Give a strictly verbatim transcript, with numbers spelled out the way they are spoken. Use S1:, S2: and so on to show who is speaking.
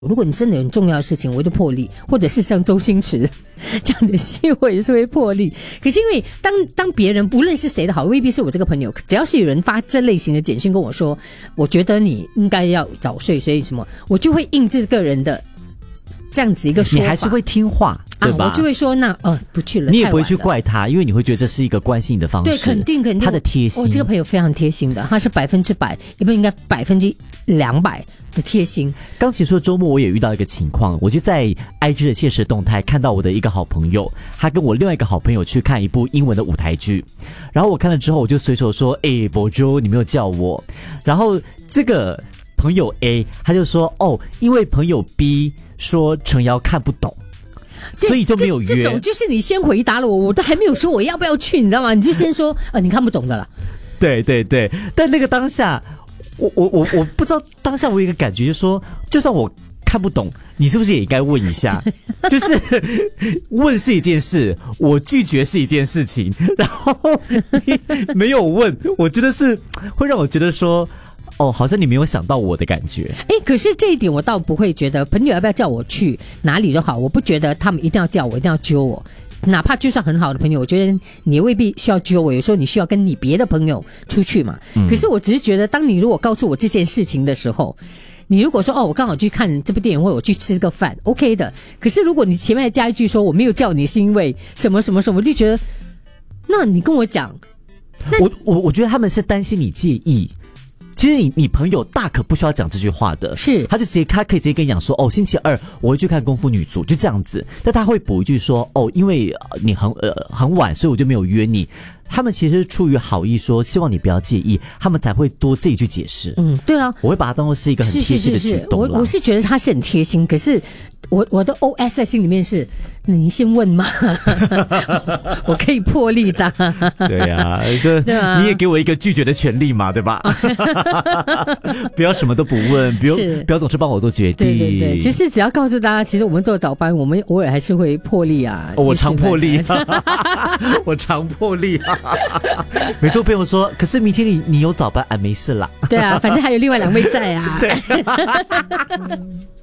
S1: 如果你真的有很重要的事情，我就破例，或者是像周星驰这样的戏，我也是会破例。可是因为当当别人无论是谁的好，未必是我这个朋友，只要是有人发这类型的简讯跟我说，我觉得你应该要早睡，所以什么，我就会应这个人的这样子一个说法，
S2: 你还是会听话，对吧？
S1: 啊、我就会说那呃不去了，
S2: 你也不会去怪他，因为你会觉得这是一个关心你的方式。
S1: 对，肯定肯定，
S2: 他的贴心。
S1: 我、哦、这个朋友非常贴心的，他是百分之百，也不应该百分之两百的贴心。
S2: 刚结束的周末，我也遇到一个情况，我就在 I G 的现实动态看到我的一个好朋友，他跟我另外一个好朋友去看一部英文的舞台剧，然后我看了之后，我就随手说：“哎，博周，你没有叫我。”然后这个朋友 A 他就说：“哦，因为朋友 B 说程瑶看不懂。”所以就没有约。
S1: 这, 这种就是你先回答了我，我都还没有说我要不要去，你知道吗？你就先说啊，你看不懂的了。
S2: 对对对，但那个当下，我我我我不知道当下我有一个感觉，就是说，就算我看不懂，你是不是也应该问一下？就是问是一件事，我拒绝是一件事情，然后你没有问，我觉得是会让我觉得说。哦，好像你没有想到我的感觉。
S1: 哎，可是这一点我倒不会觉得，朋友要不要叫我去哪里都好，我不觉得他们一定要叫我，一定要揪我。哪怕就算很好的朋友，我觉得你未必需要揪我，有时候你需要跟你别的朋友出去嘛。嗯、可是我只是觉得，当你如果告诉我这件事情的时候，你如果说哦，我刚好去看这部电影，或者我去吃个饭 ，OK 的。可是如果你前面加一句说我没有叫你是因为什么什么什么，我就觉得，那你跟我讲，
S2: 我我我觉得他们是担心你介意。其实你你朋友大可不需要讲这句话的，
S1: 是
S2: 他就直接他可以直接跟你讲说，哦，星期二我会去看功夫女足，就这样子。但他会补一句说，哦，因为你很呃很晚，所以我就没有约你。他们其实出于好意说，希望你不要介意，他们才会多这一句解释。
S1: 嗯，对啊，
S2: 我会把它当作是一个很贴心的举动啦。是是是是，
S1: 我我是觉得他是很贴心，可是我我的 O S 在心里面是，你先问嘛，我可以破例的。
S2: 对呀、啊，这你也给我一个拒绝的权利嘛，对吧？不要什么都不问，不要不要总是帮我做决定。
S1: 对对对，其实只要告诉大家，其实我们做早班，我们偶尔还是会破例啊。
S2: 哦、我常破例，我常破例啊。每周朋友说，可是明天你你有早班啊，没事啦。
S1: 对啊，反正还有另外两位在啊。
S2: 对。